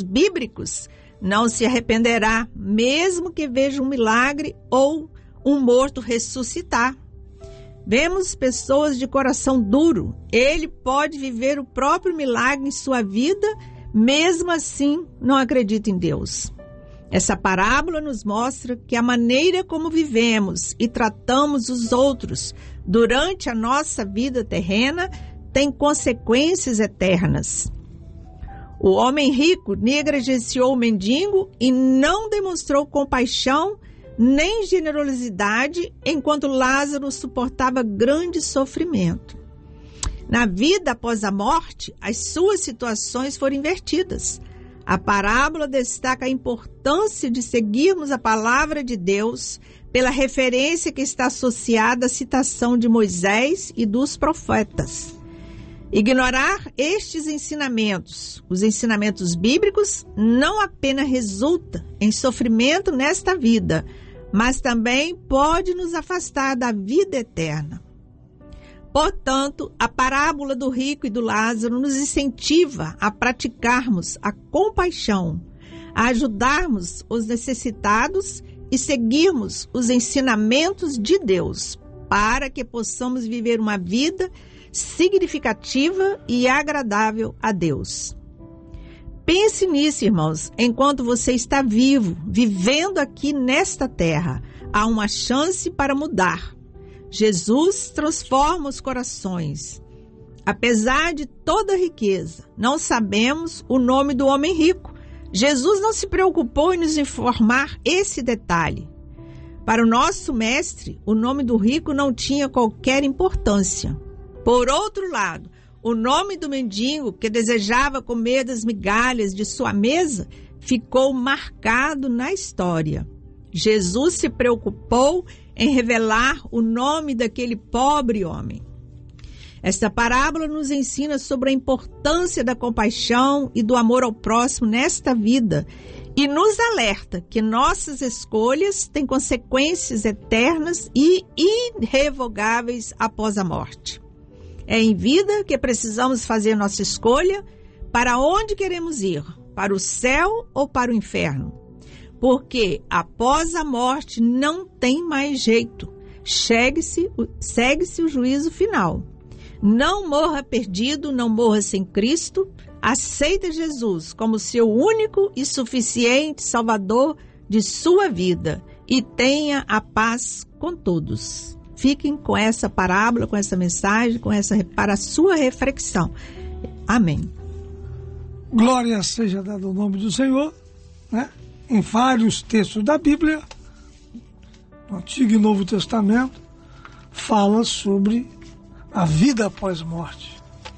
bíblicos, não se arrependerá, mesmo que veja um milagre ou um morto ressuscitar. Vemos pessoas de coração duro. Ele pode viver o próprio milagre em sua vida, mesmo assim não acredita em Deus. Essa parábola nos mostra que a maneira como vivemos e tratamos os outros durante a nossa vida terrena tem consequências eternas. O homem rico negligenciou o mendigo e não demonstrou compaixão nem generosidade, enquanto Lázaro suportava grande sofrimento. Na vida após a morte, as suas situações foram invertidas. A parábola destaca a importância de seguirmos a palavra de Deus pela referência que está associada à citação de Moisés e dos profetas. Ignorar estes ensinamentos, os ensinamentos bíblicos, não apenas resulta em sofrimento nesta vida, mas também pode nos afastar da vida eterna. Portanto, a parábola do rico e do Lázaro nos incentiva a praticarmos a compaixão, a ajudarmos os necessitados e seguirmos os ensinamentos de Deus, para que possamos viver uma vida significativa e agradável a Deus. Pense nisso, irmãos, enquanto você está vivo, vivendo aqui nesta terra, há uma chance para mudar. Jesus transforma os corações. Apesar de toda a riqueza, não sabemos o nome do homem rico. Jesus não se preocupou em nos informar esse detalhe. Para o nosso mestre, o nome do rico não tinha qualquer importância. Por outro lado, o nome do mendigo que desejava comer das migalhas de sua mesa ficou marcado na história. Jesus se preocupou em revelar o nome daquele pobre homem. Esta parábola nos ensina sobre a importância da compaixão e do amor ao próximo nesta vida e nos alerta que nossas escolhas têm consequências eternas e irrevogáveis após a morte. É em vida que precisamos fazer nossa escolha para onde queremos ir, para o céu ou para o inferno. Porque após a morte não tem mais jeito, segue-se o juízo final. Não morra perdido, não morra sem Cristo, aceita Jesus como seu único e suficiente Salvador de sua vida e tenha a paz com todos. Fiquem com essa parábola, com essa mensagem, para a sua reflexão. Amém. Glória seja dada ao nome do Senhor, né? Em vários textos da Bíblia, no Antigo e Novo Testamento, fala sobre a vida após morte.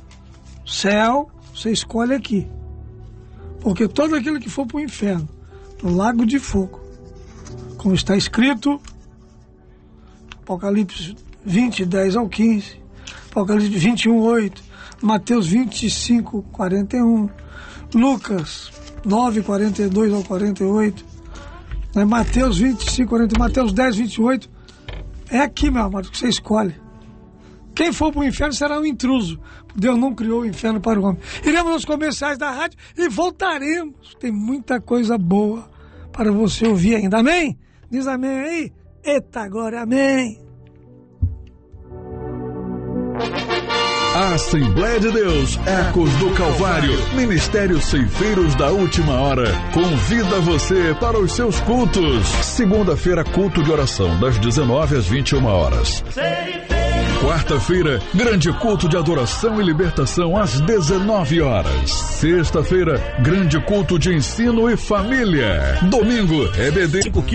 Céu, você escolhe aqui. Porque todo aquele que for para o inferno, no lago de fogo, como está escrito, Apocalipse 20, 10 ao 15, Apocalipse 21, 8, Mateus 25, 41, Lucas 9, 42 ao 48, né? Mateus 25, 40, Mateus 10, 28, é aqui, meu amado, que você escolhe. Quem for para o inferno será um intruso. Deus não criou o inferno para o homem. Iremos aos comerciais da rádio e voltaremos. Tem muita coisa boa para você ouvir ainda. Amém? Diz amém aí. Eita, glória, amém. Assembleia de Deus, Ecos do Calvário, Ministério Ceifeiros da Última Hora, convida você para os seus cultos. Segunda-feira, culto de oração, das 19 às 21 horas. Quarta-feira, grande culto de adoração e libertação às 19 horas. Sexta-feira, grande culto de ensino e família. Domingo, EBD.